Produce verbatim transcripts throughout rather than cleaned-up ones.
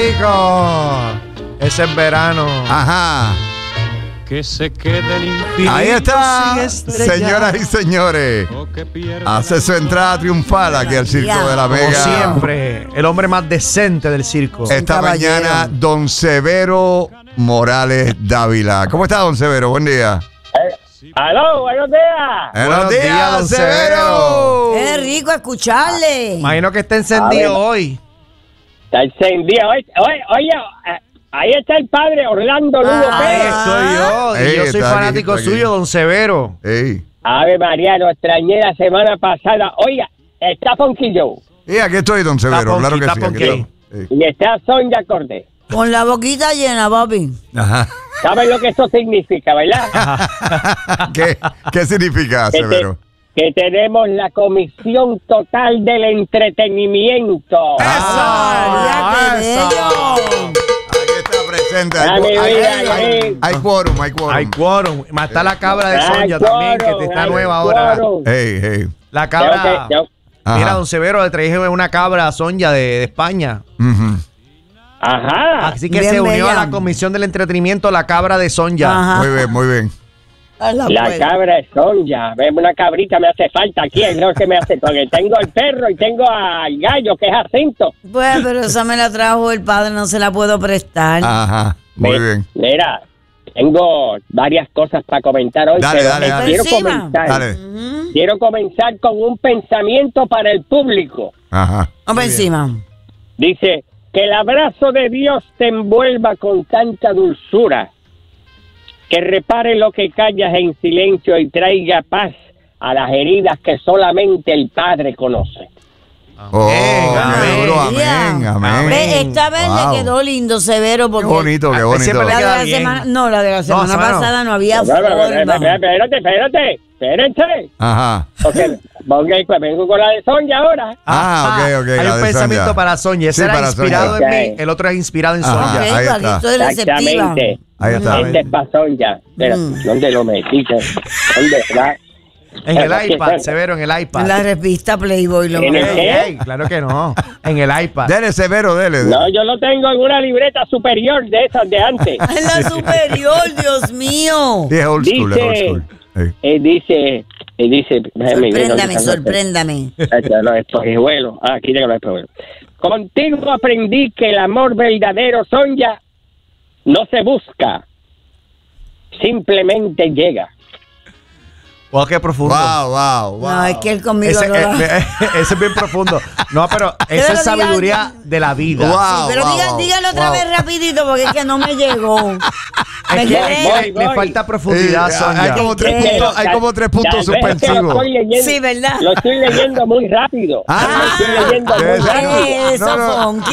rico! Ese es verano. Ajá. Que se quede el infinito. Ahí está, señoras y señores. Hace su entrada triunfal aquí al Circo Ya. de la Como Vega. siempre, el hombre más decente del circo. Esta caballero. mañana, don Severo Morales Dávila. ¿Cómo está, don Severo? Buen día. ¡Aló, buenos días! Buenos Buenos días, días, don Severo. Qué rico escucharle. Imagino que está encendido hoy. Está encendido. Oye, oye, oye, eh, ahí está el padre Orlando Lugo Ah. Pérez. Soy yo. Ey, Y yo soy está aquí, fanático está aquí. suyo, don Severo. Ey. Ave María, lo extrañé la semana pasada. Oiga, está Funky Joe Y aquí estoy, don Severo. Está Claro que Ponky, sí. está Aquí Ponky. estamos. Ey. y está Sonia Cortés. Con la boquita llena, papi. Ajá. ¿Saben lo que eso significa, verdad? ¿Qué, ¿Qué significa, que, te- Severo? que tenemos la comisión total del entretenimiento. Ah, qué eso. bello. Aquí está presente. Ah, Hay, mi hay, vida, hay, ahí. hay quórum, hay quórum. Hay quórum. Más está la cabra de Hay Sonia también, que quórum, te está hay nueva ahora. quórum. Ey, ey. La Tengo cabra. que- tengo- Ajá. Mira, don Severo, le traje una cabra a Sonia de, de España. Ujú. Ajá. Así que Bien se unió bella. a la comisión del entretenimiento la cabra de Sonia. Ajá. Muy bien, muy bien. A la La puerta. cabra es Sonia. Ven, una cabrita me hace falta aquí. Es lo que me hace. Porque tengo el perro y tengo al gallo, que es Jacinto. Pues, pero esa me la trajo el padre, no se la puedo prestar. Ajá. Muy Mi- bien. Mira, tengo varias cosas para comentar hoy. Dale, pero dale, eh, dale. Quiero Encima. comenzar. Dale. Ujú. Quiero comenzar con un pensamiento para el público. Ajá. Vamos encima. Dice, que el abrazo de Dios te envuelva con tanta dulzura, que repare lo que callas en silencio y traiga paz a las heridas que solamente el Padre conoce. Oh, Amén, qué amén. duro, amén, amén. Ve, esta vez Wow. le quedó lindo, Severo, Qué porque bonito, qué Ah, bonito. siempre le la de queda la bien. semana, no, la de la semana semana no. pasada no había Espérate, forma. espérate, espérate, espérense. Ajá. Porque, porque pues vengo con la de Sonia ahora. Ah, ok, ok, Hay la un de pensamiento Sonia. para Sonia. Ese Sí, era para inspirado Sonia. en mí, el otro es inspirado en Ajá. Sonia. Ok, ahí aquí está. estoy receptiva. Exactamente. Ahí está. Este es para Sonia. Espera, Mm. ¿dónde lo metiste? ¿Dónde va? En el Aquí iPad, está. Severo, en el iPad. En la revista Playboy lo ¿En el mandó. qué? Ey, ey, claro que no. En el iPad. Dele, Severo, dele. dele. No, yo lo tengo en una libreta superior de esas de antes. En la superior, Dios mío. Sí, es old school, es old Dice, school. Ey. eh, dice, eh, dice, déjame ver dónde Sorpréndame, están los- sorpréndame. Este, los espejuelos. Ah, aquí tengo los espejuelos. Contigo aprendí que el amor verdadero, Sonia, no se busca, simplemente llega. Wow, qué profundo. Wow, wow, wow. No, es que él conmigo Ese, no eh, la- eh, ese es bien profundo. No, pero esa es Pero diga- sabiduría de la vida. Wow. Pero wow, diga- wow, dígalo otra wow. vez rapidito porque es que no me llegó. Me Es que, quedé- es que le, Voy, le voy. falta profundidad, Eh, Sonia. hay como tres ¿Qué? puntos, hay como tres puntos Tal vez que lo suspensivos. estoy leyendo- Sí, ¿verdad? Lo estoy leyendo muy rápido. Ah, lo estoy leyendo muy eso. rápido. Eso, No, no, Funky.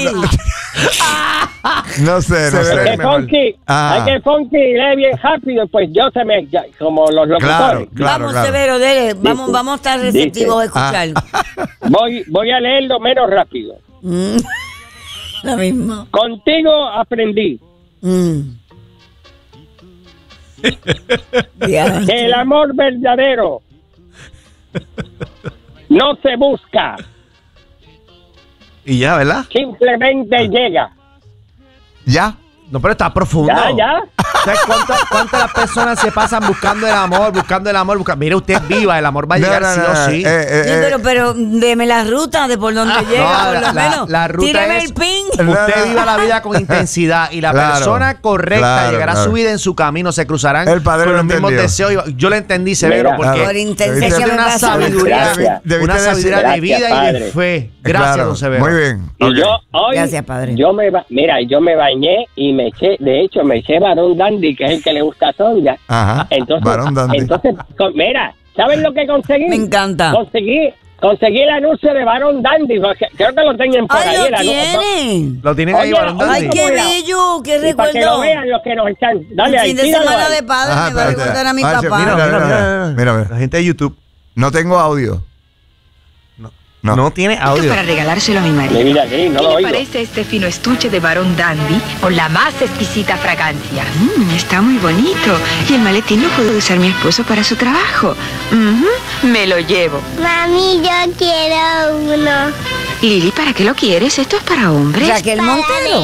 No sé, no Se sé. ve Que mejor. Funky, Ah. hay que Funky lee bien rápido, pues yo se me, ya- como los locutores. Claro, claro, vamos, claro. Severo, dele. Vamos, vamos a estar receptivos a escuchar. Voy, voy a leerlo menos rápido. Mm. Lo mismo. Contigo aprendí Mm. Ya. que el amor verdadero no se busca, Y ya, ¿verdad? simplemente llega. ¿Ya? No, pero está profundo. Ya, ya. ¿Sabes cuántas cuántas las personas se pasan buscando el amor, buscando el amor? Buscando... Mire, usted es viva, el amor va a llegar No, no, sí no, o sí. eh, eh, Sí, eh, pero, pero deme la ruta de por donde Ah, llega, no, por la- lo la- menos. la ruta Tíreme es- el pin. Usted viva la vida con intensidad y la Claro, persona correcta claro, llegará claro. a su vida en su camino. Se cruzarán El padre con lo los mismos entendió. deseos. Yo le entendí, Severo, Mira, porque Por intensidad Debiste que tiene me una pasa. sabiduría, Gracias. Debiste una sabiduría decir- de vida Gracias, y de padre. fe. Gracias, claro. don Severo. Muy bien. Y ok. yo hoy, Gracias, padre. yo me, ba- mira, yo me bañé y me eché, de hecho, me eché Barón Dandy, que es el que le gusta a Sonia. Ajá. Entonces, Varón Dandy. entonces, con- mira, ¿saben lo que conseguí? Me encanta. Conseguí, conseguí el anuncio de Barón Dandy, porque creo que lo tienen por ¡Ay, ahí. lo el anuncio. tienen! Lo tienen ahí, Oye, Barón ay, ¡Ay, Dandy. qué ¿cómo era? bello! ¡Qué Y para que lo recuerdo! vean los que nos están. Dale El ahí, fin de tíralo semana ahí. de padre Ajá, me va a espérate. recordar a mi Ah, sí, papá. Mira, Mira, mira, mira, mira, mira, La mira. gente de YouTube No tengo audio. no, No. tiene audio. Para regalárselo a mi marido. Mira aquí, no ¿Qué lo le oigo. parece este fino estuche de Barón Dandy con la más exquisita fragancia? Mm, está muy bonito. Y el maletín lo puede usar mi esposo para su trabajo. Ujú, me lo llevo. Mami, yo quiero uno. Lili, ¿para qué lo quieres? Esto es para hombres. Raquel Para Montero. regalárselo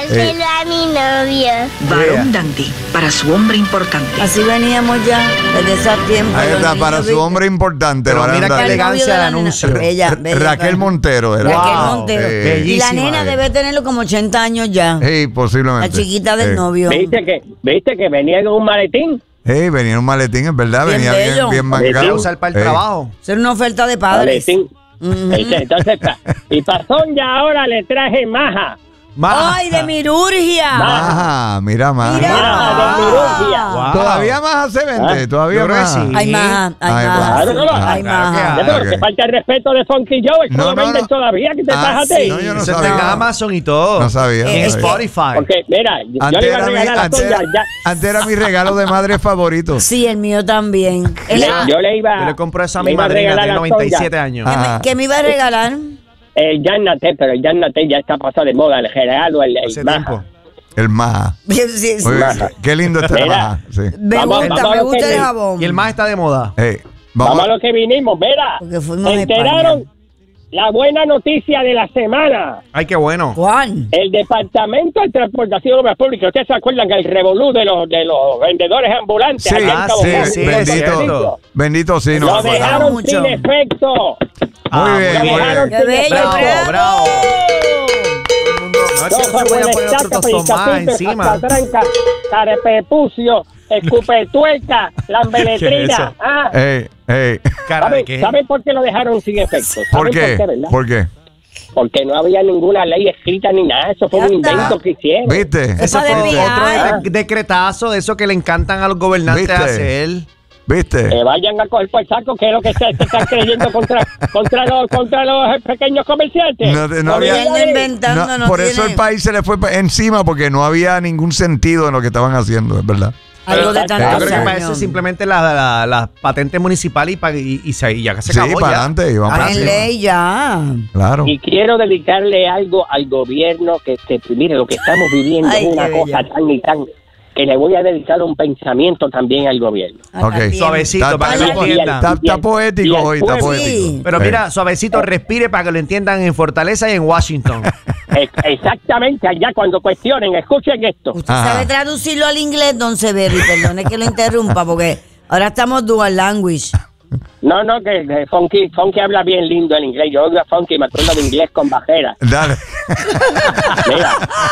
Dáselo a mi novio. Varón dandy, para su hombre importante. Así veníamos ya desde ese tiempo. Ahí los está, niños, para su ¿viste? hombre importante. Pero varón mira qué dandy. elegancia El novio de de la anuncio. nena. Bella, bella, Raquel bella. Montero era. Raquel Wow. Montero. Eh, y la bellísima, nena eh. debe tenerlo como ochenta años ya. Sí, posiblemente. La chiquita del Eh. novio. ¿Viste que, ¿Viste que venía en un maletín? Sí, venía en un maletín, es verdad, Bien venía bello. bien, bien Para mangado. usar para el Eh. trabajo. Ser una oferta de padres. Maletín. Ujú. Este, Entonces, pa- y para Sonia ahora le traje maja. Más. ¡Ay, de Mirurgia! Maja, mira más. Mira. Maja de Mirurgia. Wow. Todavía más se vende, Ah, todavía yo creo que más. sí. Hay más, hay Ay, más. claro, no, Ah, Hay claro que más. hay. Ya, pero ok. que falta el respeto de Funky Joe, eso No, lo no, venden no. todavía, que te Ah, bajas sí, no, yo no Eso sabía. está en Amazon y todo. No sabía. no En Es sabía. Spotify. Porque, mira, yo Antes le iba a era, mi, regalar a antes, Sonia, era, ya, antes era mi regalo de madre favorito. Sí, el mío también. El- le- yo le iba Yo le compré eso a le mi iba a madrina, regalar tiene a noventa y Sonia siete años. ¿Qué, Ah. me, qué me iba a regalar? el Jan Naté, pero el Jan Naté ya está pasado de moda, el regalo, el, el Hace maja. tiempo. El maja. Sí, sí. Muy bien. Maja. Qué lindo este Mira. maja. Sí. Me Vamos, gusta, vamos a me lo gusta que el le- jabón. Y el más está de moda. Hey, Vamos vamos. a lo que vinimos, mira. Porque fuimos a Enteraron España. la buena noticia de la semana. Ay, qué bueno. Juan. El Departamento de Transportación de Obras Públicas, ¿ustedes se acuerdan que el revolú de los de los vendedores ambulantes? Sí, allá en ah, Cabo sí, Rojo, sí, en Puerto bendito, Rico? bendito, sí, no. Lo me acordaba. dejaron mucho. sin efecto. Muy bien, lo muy dejaron bien. ¡Qué bello! Bravo, bravo. bravo. No es que Todo se fue voy a poner otro tostón más encima. Tranca, carepepucio, escupetueca, lambeletrina. Ah, Hey, hey. Cara de ¿saben, qué. ¿Saben por qué lo dejaron sin efecto? ¿Por ¿Saben qué? verdad? ¿Por qué? Porque no había ninguna ley escrita ni nada. Eso fue Ya un está. invento que hicieron. ¿Viste? Eso para fue desviar. otro de- decretazo de eso que le encantan a los gobernantes ¿Viste? hacer. ¿Viste? Que vayan a coger por el saco, que es lo que se, se están creyendo contra, contra, los, contra los pequeños comerciantes. No te- no Olvídate. había- Gobierno inventando, No, no por eso tiene el país se le fue pa- encima porque no había ningún sentido en lo que estaban haciendo, es verdad. algo de Yo Yo tantos creo que para años. eso es simplemente la, la, la patente municipal y, pa- y, y, se- y ya se Sí, acabó para ya. adelante y vamos para En encima. ley ya. Claro. Y quiero dedicarle algo al gobierno que, que mire, lo que estamos viviendo Ay, es una qué cosa bello. tan y tan que le voy a dedicar un pensamiento también al gobierno. Ok. También. Suavecito, Está- para que está- lo entiendan. Está, está poético Y el hoy, está pueblo. poético. Sí. Pero Sí. mira, suavecito, respire para que lo entiendan en Fortaleza y en Washington. Ex- Exactamente, allá cuando cuestionen, escuchen esto. Usted Ajá. sabe traducirlo al inglés, don Severi, perdone que lo interrumpa, porque ahora estamos dual language. No, no, que, que Funky, Funky habla bien lindo el inglés. Yo oigo a Funky y me acuerdo de inglés con bajera. Dale. Mira,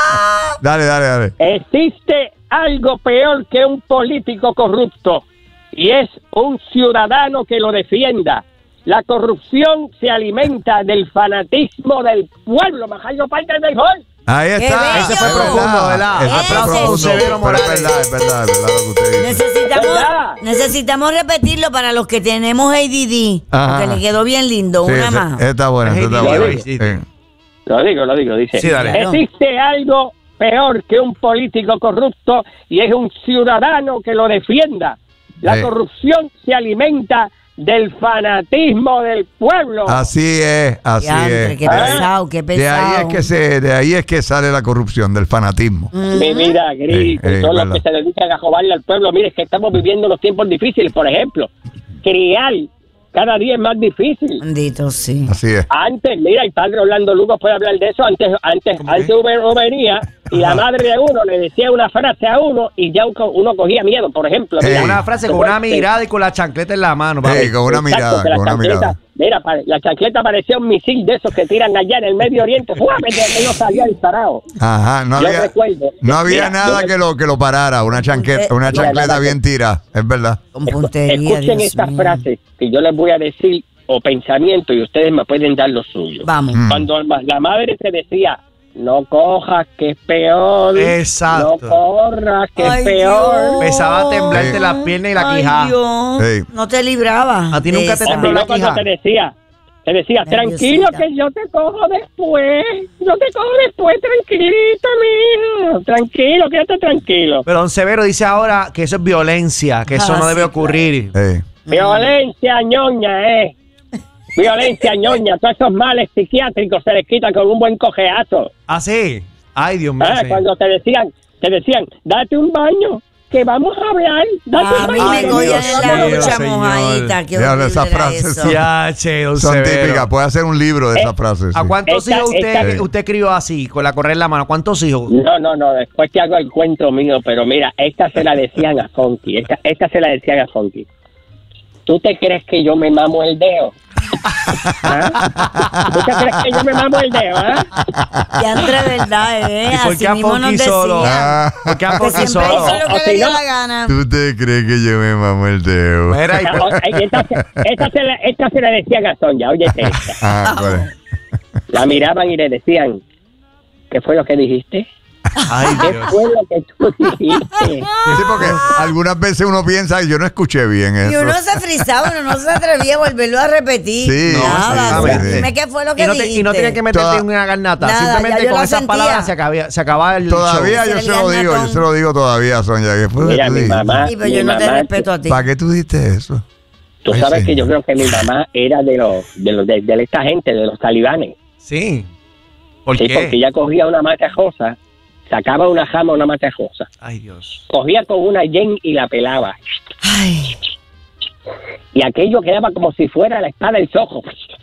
dale, dale, dale. existe algo peor que un político corrupto y es un ciudadano que lo defienda. La corrupción se alimenta del fanatismo del pueblo. Majayo parte del gol. Ahí ¡Qué está. bello! Ese fue Es profundo, ¿verdad? Ese Ese fue profundo. Severo Pero es Morales. verdad, es verdad, es verdad lo que usted dice. Necesitamos, ¿Verdad? necesitamos repetirlo para los que tenemos A D D, Ajá. porque le quedó bien lindo. Sí, Una ese- más. Está buena, esta está Sí, buena. sí, sí. Sí. Lo digo, lo digo, dice. Sí, dale. Existe algo peor que un político corrupto y es un ciudadano que lo defienda. La Sí. corrupción se alimenta del fanatismo del pueblo. Así es, así Diantre, es. qué pesado, qué De pesado. ahí es que se, de ahí es que sale la corrupción, del fanatismo. Mi vida, Gris, Sí, sí, todos los verdad. que se dedican a robarle al pueblo. Mire, es que estamos viviendo unos tiempos difíciles. Por ejemplo, criar cada día es más difícil. Bendito, sí. Así es. Antes, mira, el padre Orlando Lugo puede hablar de eso. Antes, antes, antes uno venía y la madre de uno le decía una frase a uno y ya uno, uno cogía miedo. Por ejemplo, Eh, mira, Una frase con una mirada y con la chancleta en la mano. papi. Ey, con una Exacto, mirada, que la con una chancleta- mirada. Mira, pa- la chancleta parecía un misil de esos que tiran allá en el Medio Oriente. ¡Fua! Que no salía disparado. Ajá, no Yo había, recuerdo. no había Mira, nada yo- que lo que lo parara, una chancleta, una Mira, chancleta mira, bien tira, es verdad. Con puntería, Escuchen Dios estas mío. frases que yo les voy a decir o pensamiento y ustedes me pueden dar lo suyo. Vamos. Mm. Cuando la la madre te decía, no cojas que es peor. Exacto. No corras que Ay, es peor. Dios. Empezaba a temblarte Sí. las piernas y la Ay, quijada. Dios. Ey. No te librabas. A ti nunca de te esa. tembló Cuando la cuando quijada. te decía, te decía, Nerviosita. tranquilo que yo te cojo después. Yo te cojo después, tranquilito, mijo. Tranquilo, quédate tranquilo. Pero don Severo dice ahora que eso es violencia, que eso Ah, no debe sí, ocurrir. Ey. Violencia ñoña, eh. Violencia ñoña. Todos esos males psiquiátricos se les quitan con un buen cojeazo. ¿Ah, sí? Ay, Dios mío. Ah, sí. cuando te decían, te decían, date un baño, que vamos a hablar. Date A mí un me break. cogían Dios en la mío, ducha señor. mojadita. Qué Diablo, horrible esas era frases eso. son- Ya, che, don Son Severo. típicas. Puede hacer un libro de Eh, esas frases. ¿A sí. cuántos Esta- hijos usted, esta- usted crió así, con la correa en la mano? ¿Cuántos hijos? No, no, no, después te hago el cuento mío, pero mira, esta se la decían a Funky, esta, esta se la decían a Funky. ¿Tú te crees que yo me mamo el dedo? ¿Ah? ¿Tú te crees que yo me mamo el dedo, ah? Ya entre verdad, ¿eh? ¿Y por Así qué a mismo nos Funky decían. solo? Ah, ¿Por qué a Que Funky siempre solo? hizo lo O que si le dio no- la gana. ¿Tú te crees que yo me mamo el dedo? Mira, y- O- ay, Esta, se- esta, se la, esta se la decían a Sonia, óyete esta. Ah, ¿cuál es? La miraban y le decían, ¿qué fue lo que dijiste? Ay, ¿Qué Dios. fue lo que tú dijiste? Sí, porque algunas veces uno piensa, yo no escuché bien Y eso. uno se frizaba, uno no se atrevía a volverlo a repetir. Sí, Nada, no, o sea, sí, sí. dime qué fue lo que Y no, te- dijiste. y no tenía que meterte Toda- en una garnata. Nada, Simplemente ya yo con la esas sentía. palabras se acababa, se acababa el Todavía show. yo Ese se era lo el digo, yo garnatón. se lo digo todavía, Sonia. ¿Qué fue lo que Mira, tú mi dijiste? mamá, Sí, pero mi yo no te mamá, respeto a ti. ¿Para qué tú dijiste eso? Tú Ay, sabes que yo señor. creo que mi mamá era de los de los de, de esta gente, de los talibanes. Sí. ¿Por Sí, qué? porque ella cogía una mata rosa, sacaba una jama, una mata rosa, Ay, Dios. cogía con una yen y la pelaba. Ay, Y aquello quedaba como si fuera la espada del sojo.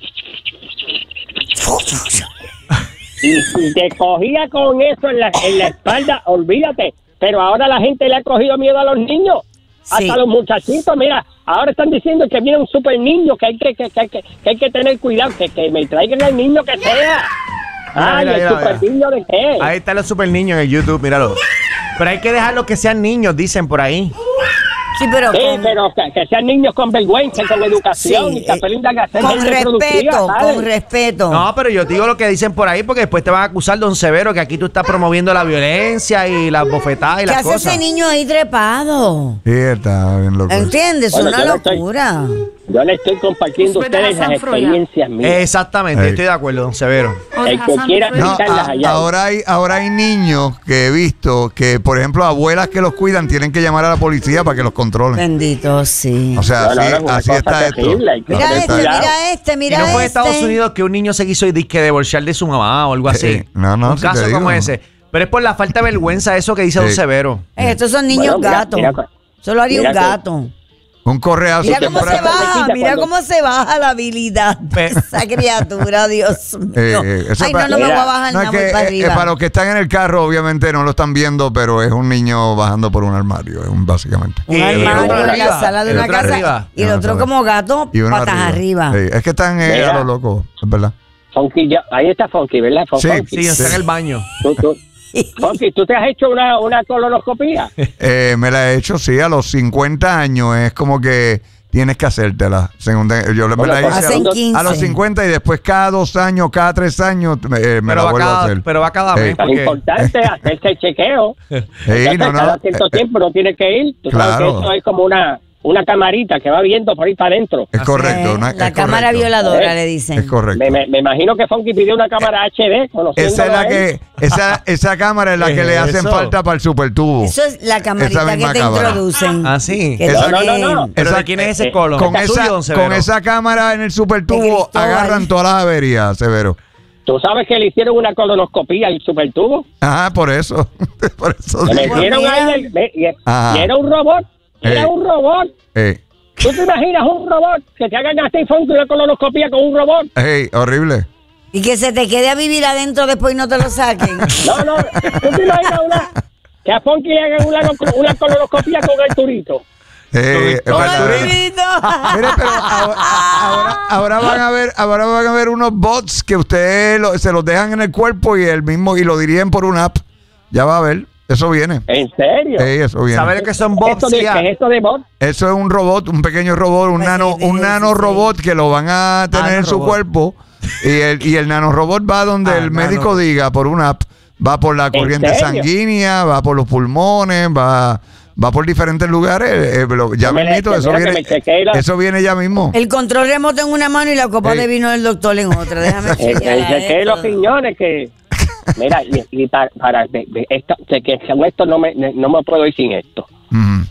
Y si te cogía con eso en la, en la espalda, olvídate. Pero ahora la gente le ha cogido miedo a los niños. Sí. Hasta los muchachitos, mira, ahora están diciendo que viene un super niño, que hay que, que, que, que, que hay que tener cuidado, que, que me traigan al niño que sea. Ay, mira, el mira, super mira. niño de qué. Ahí están los super niños en el YouTube, míralo. Pero hay que dejarlos que sean niños, dicen por ahí. sí, pero Sí, con, pero que, que sean niños con vergüenza, con educación, Sí, y que eh, aprendan a ser con gente productiva, respeto, ¿sabes? con respeto. No, pero yo digo lo que dicen por ahí porque después te van a acusar, don Severo, que aquí tú estás promoviendo la violencia y las bofetadas y ¿Qué las hace cosas. ese niño ahí trepado? Sí, está bien loco. ¿Entiendes? Bueno, Una yo no estoy- locura. Yo le estoy compartiendo a ustedes las experiencias mías. Exactamente, Ey. estoy de acuerdo, don Severo. El que quiera No, aplicarlas a- allá. ahora hay ahora hay niños que he visto que, por ejemplo, abuelas que los cuidan tienen que llamar a la policía para que los controlen. Bendito, sí. O sea, No, no, así, no, es una así cosa está esto. terrible, hay que Mira tener este, cuidado. mira este, Y mira no fue en este. Estados Unidos que un niño se quiso disque divorciar de su mamá o algo así. Eh, no, no, un sí te caso digo. como ese. Pero es por la falta de vergüenza eso que dice don Sí. Severo. Eh, estos son niños Bueno, mira, gatos. mira, Solo haría mira un que- gato. Un correazo Mira cómo se temprano. baja, Cuando- mira cómo se baja la habilidad de Pe- esa criatura, Dios mío. Eh, eh, eso Ay, pa- no, no me voy a Mira, bajar No, es nada, que voy para eh, eh, arriba. para los que están en el carro, obviamente no lo están viendo, pero es un niño bajando por un armario, es un, básicamente. Un Y el armario otro en la arriba, sala de el una otro casa arriba. y el No, otro sabe. como gato, Y uno patas arriba. Sí, es que están eh, Mira. a lo loco, es verdad. Funky, ya- ahí está Funky, ¿verdad? Fun- Sí, Funky. Sí, está en el baño. Tú, tú. Funky, ¿tú te has hecho una, una colonoscopía? Eh, me la he hecho, sí, a los cincuenta años, es como que tienes que hacértela. Según te- yo me Bueno, la hice a hacen los, quince. a los cincuenta y después cada dos años, cada tres años eh, me Pero la va, vuelvo a cada, hacer. pero va cada Sí. mes. Tan Porque, importante hacerse el chequeo. Sí, Entonces, no, no, cada cierto eh, tiempo no tiene que ir. Tú sabes claro. que eso es como una, una camarita que va viendo por ahí para adentro. Es correcto. Eh, una- la es cámara correcto. violadora Eh, le dicen. Es correcto. Me, me, me imagino que Funky pidió una cámara H D. Esa es la conociéndolo a él. que, esa, esa cámara es la ¿Qué que es le hacen eso? falta para el supertubo. Eso es la camarita que misma te cámara. introducen. Ah, sí. Que Esa- No, no, no, tiene- no. ¿Pero Esa- de quién es ese eh, colon? Con ¿Tuyo, esa, don Severo? con esa cámara en el De supertubo Cristóbal. agarran todas las averías, Severo. Tú sabes que le hicieron una colonoscopía al supertubo. Ajá, por eso. por eso Le digo. metieron mira. ahí el- me- y, Ajá. y era un robot. Era Eh. un robot. Eh, ¿Tú te imaginas un robot que te hagan así Funky una colonoscopía con un robot? hey, horrible. Y que se te quede a vivir adentro después y no te lo saquen. No, no. ¿Tú te imaginas una, que a Funky le hagan una, una colonoscopía con el turito? Eh, es Con verdad. Arturito. Mire, pero ahora, ahora, ahora van a ver, ahora van a ver unos bots que ustedes lo- se los dejan en el cuerpo y el mismo y lo dirigen por una app. Ya va a ver, eso viene. ¿En serio? Sí, eso viene. ¿Sabes que son ¿Esto bots? de, ya? ¿Qué es esto de bot? Eso es un robot, un pequeño robot, un Pues nano, sí, un sí, nano sí, sí. robot que lo van a tener en su Nanorobot. cuerpo y el y el nanorobot va donde Ah, el nano. médico diga por una app, va por la corriente serio? sanguínea, va por los pulmones, va va por diferentes lugares. eh, pero ya No me mismito, leche, eso mira que viene, me chequeé la- eso viene ya mismo. El control remoto en una mano y la copa Ey. de vino del doctor en otra. Déjame Eh, chequear eh, chequeé esto. los riñones que... Mira, y, y para, para de, de esto, de que con esto no me, no me puedo ir sin esto. Ujú.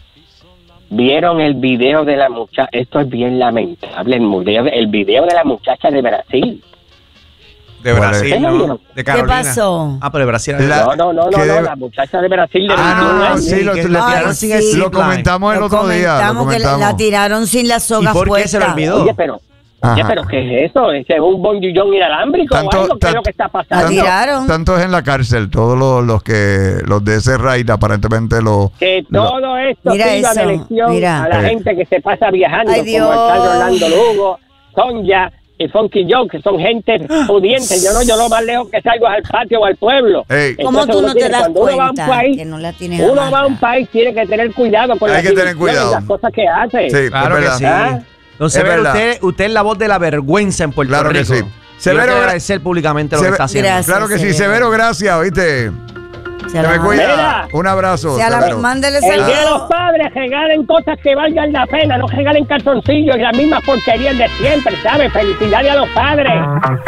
¿Vieron el video de la muchacha? Esto es bien lamentable, el video, el video de la muchacha de Brasil. De Brasil, ¿Qué? ¿no? De Carolina. pasó? Ah, pero de Brasil. La- No, no, no, no, que no, de- la muchacha de Brasil de Ah, no, veintiún no, años. sí, lo, que le la tiraron tiraron sí. sin el Lo zipline. comentamos el Lo otro día. Lo comentamos que la, comentamos. la tiraron sin las ¿Y sogas por qué se lo puestas. olvidó? Oye, pero, Ajá. oye, pero ¿qué es eso? ¿Ese es un bondillón inalámbrico Tanto- o algo? ¿Qué es tan- lo que está La pasando? tiraron. Tanto es en la cárcel, todos los, los que los de ese raid aparentemente lo, Que lo- todo esto Mira sirva de eso, lección mira. a la Eh. gente que se pasa viajando, Ay, como Dios. Alcalde Orlando Lugo, Sonja y Funky Joe, que son gente pudiente. Yo no, yo lo más lejos que salgo es al patio o al pueblo. Ey. ¿Cómo Entonces tú uno no te tiene- das cuando uno va a un cuenta país, que no la tienes uno va a un amarrada? país, tiene que tener cuidado con Hay las que tener decisiones y cuidado. las cosas que hace. Sí, Claro es que verdad. sí. ¿Ah? Entonces, Es Severo, verdad. usted, usted es la voz de la vergüenza en Puerto Claro que Rico. sí. Severo, Severo, quiero gra- agradecer públicamente lo que Seve- está haciendo. Gracias. Claro que sí, Severo. Severo, gracias, ¿oíste? Se Se la me mando. cuida. Mira. Un abrazo. Se la- Severo. mándele El día de los saludos. padres regalen cosas que valgan la pena, no regalen calzoncillos y las mismas porquerías de siempre, ¿sabes? Felicidades a los padres.